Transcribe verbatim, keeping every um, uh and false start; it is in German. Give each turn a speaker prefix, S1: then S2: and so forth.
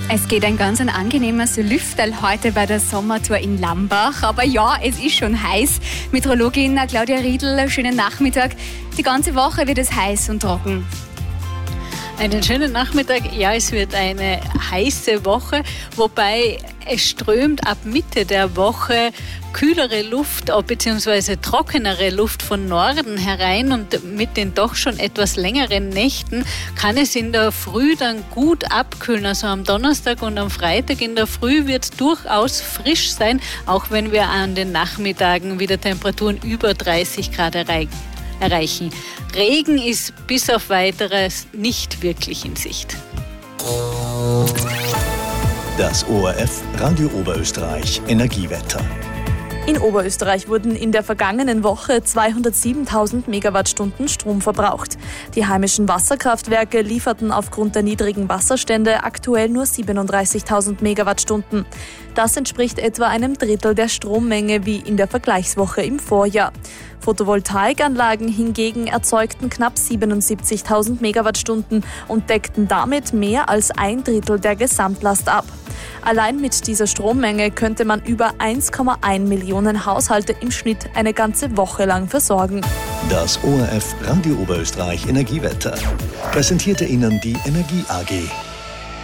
S1: Es geht ein ganz ein angenehmes Lüfterl heute bei der Sommertour in Lambach. Aber ja, es ist schon heiß. Meteorologin Claudia Riedl, schönen Nachmittag. Die ganze Woche wird es heiß und trocken.
S2: Einen schönen Nachmittag. Ja, es wird eine heiße Woche, wobei es strömt ab Mitte der Woche kühlere Luft bzw. trockenere Luft von Norden herein, und mit den doch schon etwas längeren Nächten kann es in der Früh dann gut abkühlen. Also am Donnerstag und am Freitag in der Früh wird es durchaus frisch sein, auch wenn wir an den Nachmittagen wieder Temperaturen über dreißig Grad erreichen. erreichen. Regen ist bis auf Weiteres nicht wirklich in Sicht.
S3: Das O R F Radio Oberösterreich Energiewetter.
S4: In Oberösterreich wurden in der vergangenen Woche zweihundertsiebentausend Megawattstunden Strom verbraucht. Die heimischen Wasserkraftwerke lieferten aufgrund der niedrigen Wasserstände aktuell nur siebenunddreißigtausend Megawattstunden. Das entspricht etwa einem Drittel der Strommenge wie in der Vergleichswoche im Vorjahr. Photovoltaikanlagen hingegen erzeugten knapp siebenundsiebzigtausend Megawattstunden und deckten damit mehr als ein Drittel der Gesamtlast ab. Allein mit dieser Strommenge könnte man über eins Komma eins Millionen Haushalte im Schnitt eine ganze Woche lang versorgen.
S3: Das O R F Radio Oberösterreich Energiewetter präsentierte Ihnen die Energie A G.